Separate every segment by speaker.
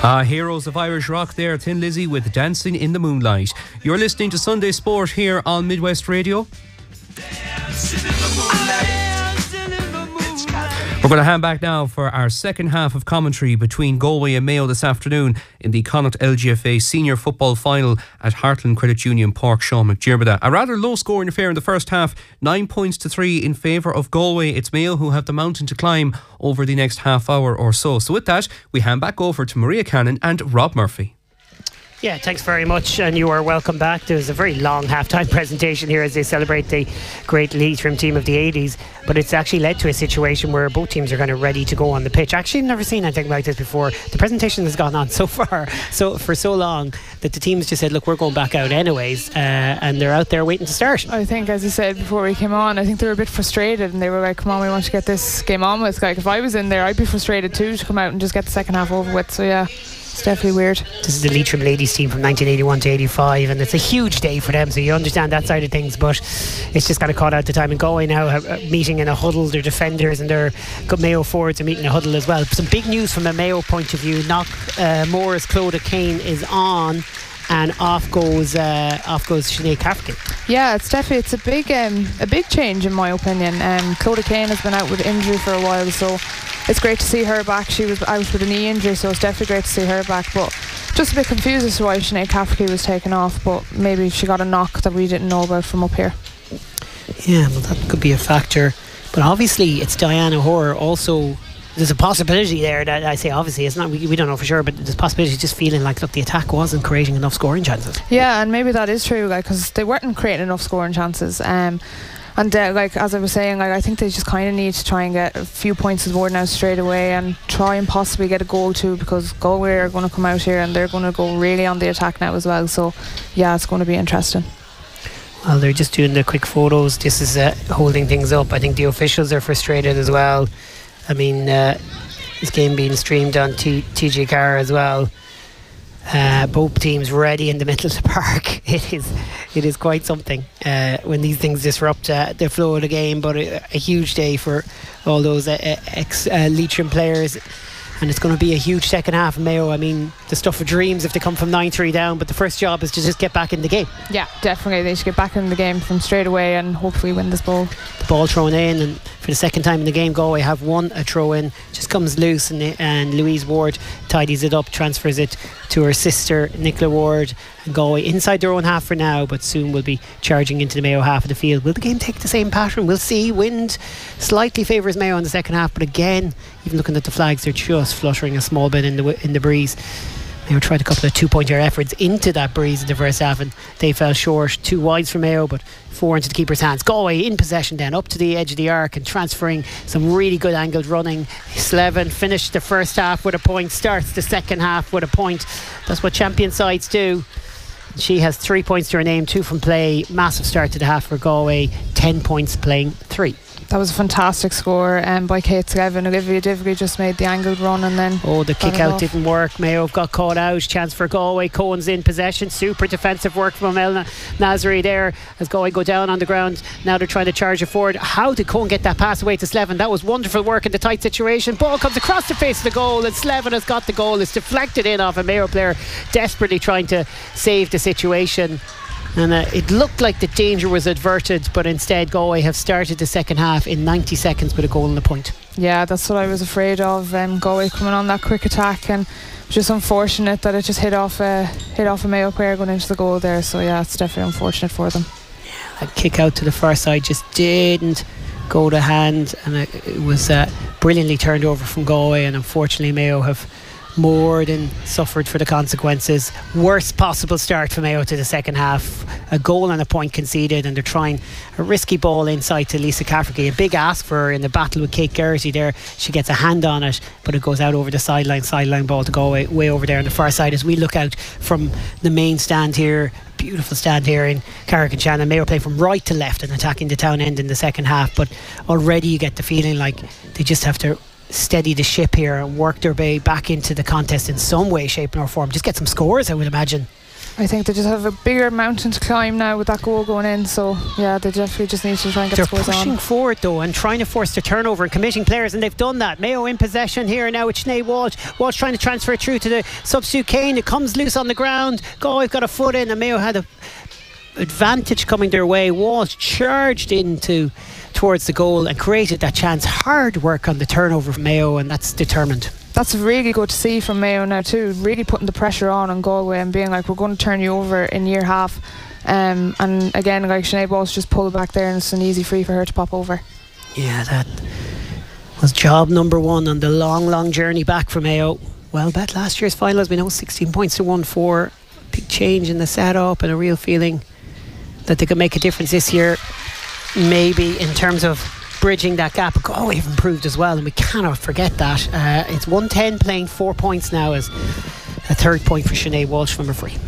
Speaker 1: Heroes of Irish Rock there, Thin Lizzy with Dancing in the Moonlight. You're listening to Sunday Sport here on Midwest Radio. We're going to hand back now for our second half of commentary between Galway and Mayo this afternoon in the Connacht LGFA Senior Football Final at Heartland Credit Union Park, Sean McDiarmid. A rather low scoring affair in the first half, 9 points to 3 in favour of Galway. It's Mayo who have the mountain to climb over the next half hour or so. So with that, we hand back over to Maria Cannon and Rob Murphy.
Speaker 2: Yeah, thanks very much, and you are welcome back. There's a very long halftime presentation here as they celebrate the great Leitrim team of the 80s, but it's actually led to a situation where both teams are kind of ready to go on the pitch. Actually, I've never seen anything like this before. The presentation has gone on so far, for so long, that the teams just said, look, we're going back out anyways, and they're out there waiting to start.
Speaker 3: I think, as you said before we came on, I think they were a bit frustrated, and they were like, come on, we want to get this game on with. Like, if I was in there, I'd be frustrated too to come out and just get the second half over with. So yeah, it's definitely weird.
Speaker 2: This is the Leitrim ladies team from 1981 to 85, and it's a huge day for them, so you understand that side of things, but it's just kind of caught out the time. And Galway now meeting in a huddle, their defenders and their Mayo forwards are meeting in a huddle as well. Some big news from a Mayo point of view. Moore's Clodagh Kane is on, and off goes Sinead Cafferty.
Speaker 3: Yeah, it's a big change in my opinion. Clodagh Kane has been out with injury for a while, so it's great to see her back. She was out with a knee injury, so it's definitely great to see her back, but just a bit confused as to why Sinead Cafferty was taken off, but maybe she got a knock that we didn't know about from up here.
Speaker 2: Yeah, well, that could be a factor, but obviously it's Diane O'Hora also. There's a possibility there that I say obviously it's not, we don't know for sure, but there's a possibility just feeling like, look, the attack wasn't creating enough scoring chances.
Speaker 3: Yeah, and maybe that is true, because they weren't creating enough scoring chances. And as I was saying, I think they just kind of need to try and get a few points on the board now straight away and try and possibly get a goal too, because Galway are going to come out here and they're going to go really on the attack now as well. So yeah, it's going to be interesting.
Speaker 2: Well, they're just doing the quick photos. This is holding things up. I think the officials are frustrated as well. I mean, this game being streamed on TG Car as well. Both teams ready in the middle of the park. It is quite something when these things disrupt the flow of the game. But a huge day for all those ex-Leitrim players. And it's going to be a huge second half of Mayo. I mean, the stuff of dreams if they come from 9-3 down, but the first job is to just get back in the game.
Speaker 3: Yeah, definitely. They should get back in the game from straight away and hopefully win this ball.
Speaker 2: The ball thrown in, and for the second time in the game, Galway have won a throw in, just comes loose, and Louise Ward tidies it up, transfers it to her sister Nicola Ward, and Galway inside their own half for now, but soon will be charging into the Mayo half of the field. Will the game take the same pattern? We'll see. Wind slightly favours Mayo in the second half, but again, even looking at the flags, they're just fluttering a small bit in the breeze. Mayo tried a couple of two-pointer efforts into that breeze in the first half, and they fell short. 2 wides for Mayo, but 4 into the keeper's hands. Galway in possession then, up to the edge of the arc and transferring some really good angled running. Slevin finished the first half with a point, starts the second half with a point. That's what champion sides do. She has 3 points to her name, 2 from play. Massive start to the half for Galway, 10 points playing 3.
Speaker 3: That was a fantastic score by Kate Slevin. Olivia Divry just made the angled run and then
Speaker 2: the kick out didn't work. Mayo got caught out. Chance for Galway. Cohen's in possession. Super defensive work from Elna Nazari there as Galway go down on the ground. Now they're trying to charge it forward. How did Cohen get that pass away to Slevin? That was wonderful work in the tight situation. Ball comes across the face of the goal and Slevin has got the goal. It's deflected in off a Mayo player desperately trying to save the situation. And it looked like the danger was averted, but instead Galway have started the second half in 90 seconds with a goal and a point.
Speaker 3: Yeah, that's what I was afraid of. Galway coming on that quick attack, and just unfortunate that it just hit off a Mayo player going into the goal there. So yeah, it's definitely unfortunate for them.
Speaker 2: Yeah, that kick out to the far side just didn't go to hand, and it was brilliantly turned over from Galway, and unfortunately Mayo have more than suffered for the consequences. Worst possible start for Mayo to the second half. A goal and a point conceded, and they're trying a risky ball inside to Lisa Cafferty. A big ask for her in the battle with Kate Geraghty there. She gets a hand on it, but it goes out over the sideline ball to go way over there on the far side. As we look out from the main stand here, beautiful stand here in Carrick-on-Shannon. Mayo play from right to left and attacking the town end in the second half, but already you get the feeling like they just have to steady the ship here and work their way back into the contest in some way, shape or form. Just get some scores, I would imagine.
Speaker 3: I think they just have a bigger mountain to climb now with that goal going in. So yeah, they definitely just need to try and get scores on.
Speaker 2: They're pushing forward though and trying to force the turnover and committing players, and they've done that. Mayo in possession here now with Sinead Walsh. Walsh trying to transfer it through to the substitute Kane. It comes loose on the ground. Galway've got a foot in, and Mayo had a advantage coming their way. Walsh charged towards the goal and created that chance. Hard work on the turnover from Mayo, and that's determined.
Speaker 3: That's really good to see from Mayo now too, really putting the pressure on Galway and being like, we're going to turn you over in year half, and again, like Sinead Walsh just pulled back there, and it's an easy free for her to pop over.
Speaker 2: Yeah, that was job number one on the long journey back for Mayo. Well bet last year's final, as we know, 16 points to 1-4. Big change in the setup and a real feeling that they could make a difference this year, maybe in terms of bridging that gap. Galway have improved as well, and we cannot forget that. It's 110 playing 4 points now, as a third point for Sinead Walsh from a free.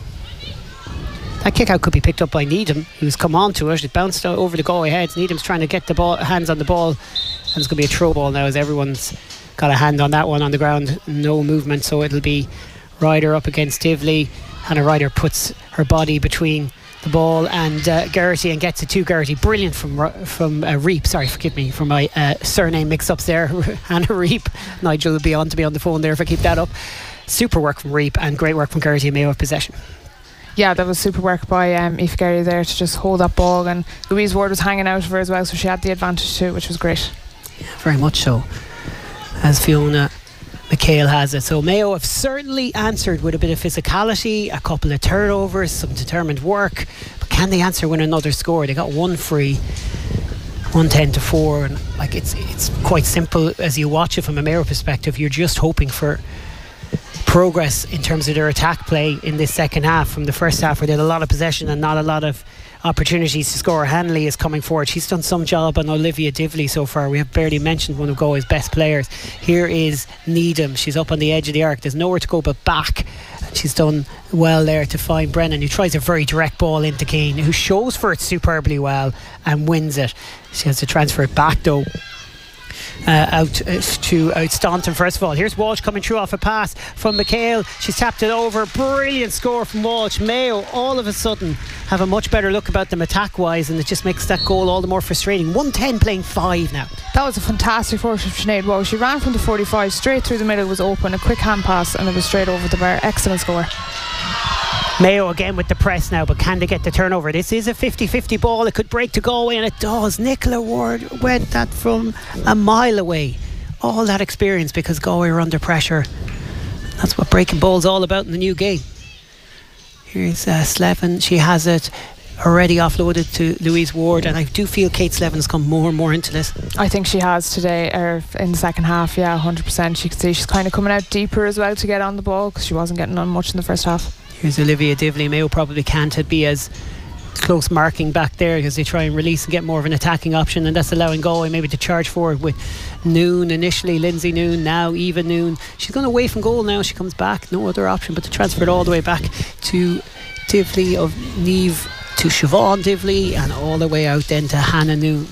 Speaker 2: That kick out could be picked up by Needham, who's come on to it. It bounced over the Galway heads. Needham's trying to get the ball, hands on the ball, and it's going to be a throw ball now, as everyone's got a hand on that one on the ground. No movement, so it'll be Ryder up against Divley. Hannah Ryder puts her body between the ball and Geraghty and gets it to Geraghty. Brilliant from Reap. Sorry, forgive me for my surname mix-ups there. Hannah Reap. Nigel will be on to me on the phone there if I keep that up. Super work from Reap and great work from Geraghty and Mayo of possession.
Speaker 3: Yeah, that was super work by Aoife Gary there to just hold that ball, and Louise Ward was hanging out of her as well, so she had the advantage too, which was great.
Speaker 2: Yeah, very much so, as Fiona McHale has it. So Mayo have certainly answered with a bit of physicality, a couple of turnovers, some determined work, but can they answer with another score? They got one free, 110-4, and like it's quite simple as you watch it from a Mayo perspective. You're just hoping for progress in terms of their attack play in this second half from the first half, where they had a lot of possession and not a lot of opportunities to score. Hanley is coming forward. She's done some job on Olivia Divley so far. We have barely mentioned one of Galway's best players. Here is Needham. She's up on the edge of the arc. There's nowhere to go but back. She's done well there to find Brennan, who tries a very direct ball into Keane, who shows for it superbly well and wins it. She has to transfer it back though. Out to Staunton first of all. Here's Walsh coming through off a pass from McHale. She's tapped it over. Brilliant score from Walsh. Mayo all of a sudden have a much better look about them attack wise, and it just makes that goal all the more frustrating. 110 playing 5 now.
Speaker 3: That was a fantastic force from Sinead Walsh. She ran from the 45 straight through the middle, was open, a quick hand pass, and it was straight over the bar. Excellent score.
Speaker 2: Mayo again with the press now, but can they get the turnover? This is a 50-50 ball. It could break to Galway, and it does. Nicola Ward went that from a mile away. All that experience because Galway are under pressure. That's what breaking ball's all about in the new game. Here's Slevin. She has it already offloaded to Louise Ward, and I do feel Kate Slevin has come more and more into this.
Speaker 3: I think she has today, or in the second half. Yeah, 100%. You can see she's kind of coming out deeper as well to get on the ball, because she wasn't getting on much in the first half.
Speaker 2: Here's Olivia Divley. Mayo probably can't be as close marking back there, because they try and release and get more of an attacking option, and that's allowing Galway maybe to charge forward with Noon initially, Lindsay Noon, now Eva Noon. She's gone away from goal now. She comes back, no other option but to transfer it all the way back to Divley of Neve to Siobhan Divley, and all the way out then to Hannah Noon.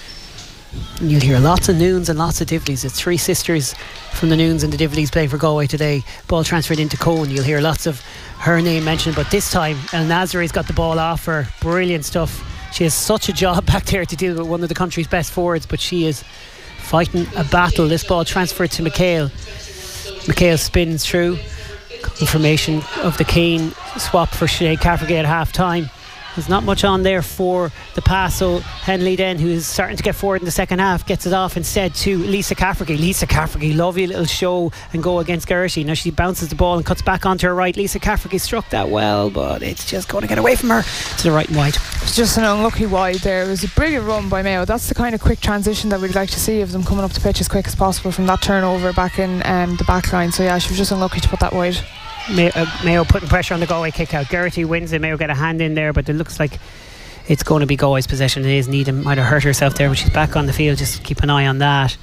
Speaker 2: And you'll hear lots of Noons and lots of Divleys. It's three sisters from the Noons and the Divleys playing for Galway today. Ball transferred into Cone. You'll hear lots of her name mentioned, but this time El Nazari's got the ball off her. Brilliant stuff. She has such a job back there to deal with one of the country's best forwards, but she is fighting a battle. This ball transferred to McHale. McHale spins through. Confirmation of the Kane swap for Sinead Cafferty at half time. There's not much on there for the pass, so Henley then, who is starting to get forward in the second half, gets it off instead to Lisa Cafferty. Lisa Cafferty, lovely little show and go against Geraghty. Now she bounces the ball and cuts back onto her right. Lisa Cafferty struck that well, but it's just going to get away from her to the right and wide.
Speaker 3: It's just an unlucky wide there. It was a brilliant run by Mayo. That's the kind of quick transition that we'd like to see of them, coming up the pitch as quick as possible from that turnover back in the back line. So yeah, she was just unlucky to put that wide.
Speaker 2: Mayo putting pressure on the Galway kick out. Geraghty wins it. Mayo get a hand in there, but it looks like it's going to be Galway's possession. It is. Needham might have hurt herself there, but she's back on the field. Just keep an eye on that.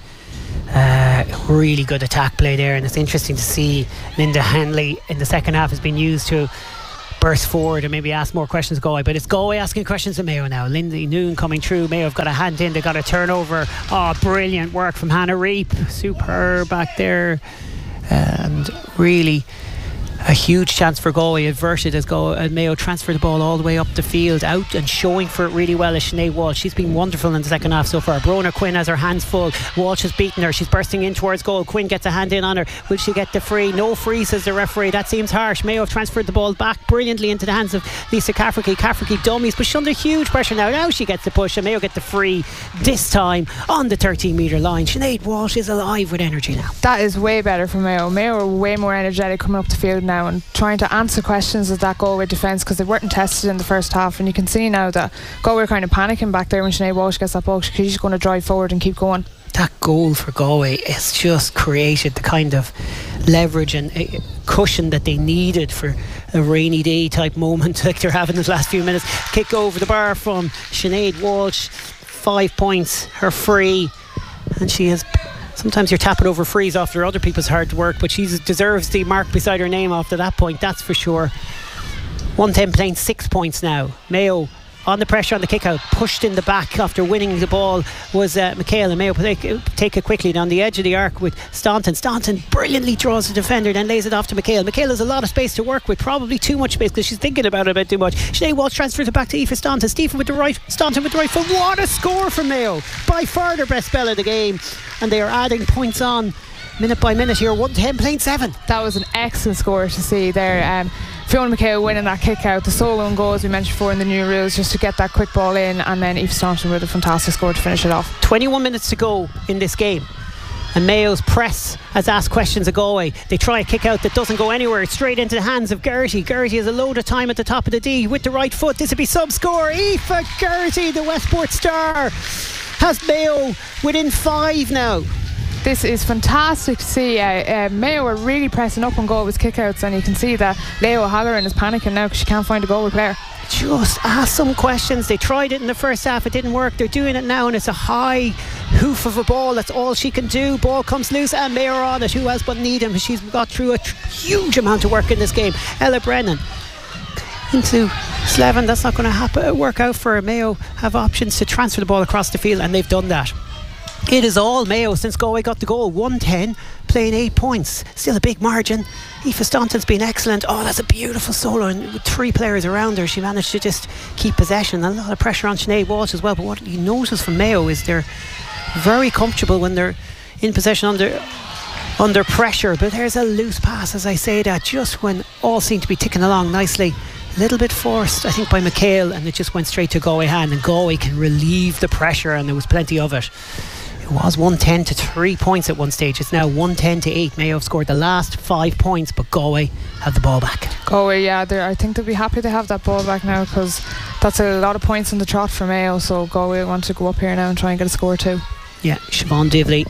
Speaker 2: Really good attack play there, and it's interesting to see Linda Henley in the second half has been used to burst forward and maybe ask more questions of Galway, but it's Galway asking questions of Mayo now. Lindsay Noon coming through. Mayo have got a hand in. They got a turnover. Oh, brilliant work from Hannah Reap. Superb back there, and really A huge chance for Galway averted as Mayo transfer the ball all the way up the field, out and showing for it really well is Sinead Walsh. She's been wonderful in the second half so far. Brona Quinn has her hands full. Walsh has beaten her. She's bursting in towards goal. Quinn gets a hand in on her. Will she get the free? No free, says the referee. That seems harsh. Mayo have transferred the ball back brilliantly into the hands of Lisa Cafferty. Cafferty dummies, but she's under huge pressure now. Now she gets the push and Mayo get the free, this time on the 13 metre line. Sinead Walsh is alive with energy now.
Speaker 3: That is way better for Mayo. Mayo are way more energetic coming up the field now and trying to answer questions of that Galway defence, because they weren't tested in the first half, and you can see now that Galway are kind of panicking back there when Sinead Walsh gets that ball, because she's going to drive forward and keep going.
Speaker 2: That goal for Galway has just created the kind of leverage and cushion that they needed for a rainy day type moment like they're having in the last few minutes. Kick over the bar from Sinead Walsh, 5 points, her free, and she has... Sometimes you're tapping over frees after other people's hard work, but she deserves the mark beside her name after that point, that's for sure. 110 playing 6 points now. Mayo on the pressure on the kick out, pushed in the back after winning the ball was McHale, and Mayo take it quickly down the edge of the arc with Staunton. Staunton brilliantly draws the defender, then lays it off to McHale. McHale has a lot of space to work with, probably too much space because she's thinking about it a bit too much. Sinead Walsh transfers it back to Aoife Staunton. Stephen with the right, Staunton with the right foot. What a score from Mayo, by far their best spell of the game, and they are adding points on minute by minute here. 110 playing 7.
Speaker 3: That was an excellent score to see there. Fiona McHale winning that kick out, the solo and goal as we mentioned before in the new rules, just to get that quick ball in, and then Aoife Staunton with a fantastic score to finish it off.
Speaker 2: 21 minutes to go in this game, and Mayo's press has asked questions of Galway. They try a kick out that doesn't go anywhere, it's straight into the hands of Gertie. Gertie has a load of time at the top of the D with the right foot. This would be sub score. Aoife Gertie, the Westport star, has Mayo within 5 now.
Speaker 3: This is fantastic to see. Mayo are really pressing up on Galway's kickouts, and you can see that Leo O'Halloran is panicking now because she can't find a Galway player.
Speaker 2: Just ask some questions. They tried it in the first half, it didn't work. They're doing it now, and it's a high hoof of a ball. That's all she can do. Ball comes loose and Mayo are on it. Who else but Needham? She's got through a huge amount of work in this game. Ella Brennan into Slevin. That's not going to work out for her. Mayo have options to transfer the ball across the field, and they've done that. It is all Mayo since Galway got the goal. 110 playing 8 points, still a big margin. Aoife Staunton's been excellent. Oh, that's a beautiful solo, and with 3 players around her she managed to just keep possession. A lot of pressure on Sinead Walsh as well, but what you notice from Mayo is they're very comfortable when they're in possession under pressure. But there's a loose pass, as I say that, just when all seem to be ticking along nicely. A little bit forced, I think, by McHale, and it just went straight to Galway hand, and Galway can relieve the pressure, and there was plenty of it. It was 110 to 3 points at one stage. It's now 110 to 8. Mayo have scored the last 5 points, but Galway have the ball back.
Speaker 3: Galway, yeah, I think they'll be happy to have that ball back now, because that's a lot of points on the trot for Mayo. So Galway want to go up here now and try and get a score too.
Speaker 2: Yeah, Siobhan Divley,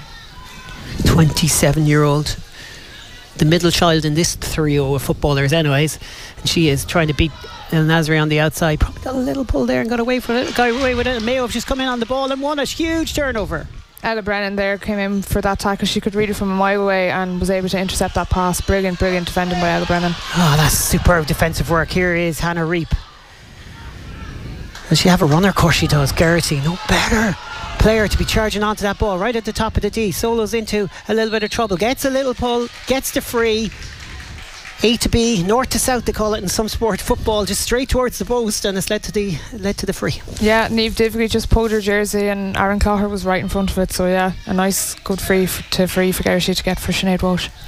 Speaker 2: 27-year-old, the middle child in this trio of footballers anyways, and she is trying to beat El Nasri on the outside. Probably got a little pull there and got away with it. And Mayo have just come in on the ball and won a huge turnover.
Speaker 3: Ella Brennan there came in for that tackle. She could read it from a mile away and was able to intercept that pass. Brilliant defending by Ella Brennan.
Speaker 2: Oh, that's superb defensive work. Here is Hannah Reap. Does she have a runner? Of course she does. Gertie, no better player to be charging onto that ball right at the top of the D. Solos into a little bit of trouble, gets a little pull, gets the free. A to B, north to south they call it in some sport, football, just straight towards the post, and it's led to the free.
Speaker 3: Yeah, Niamh Divgay just pulled her jersey and Aaron Clogher was right in front of it, so yeah, a nice good free for Gertie to get for Sinead Walsh.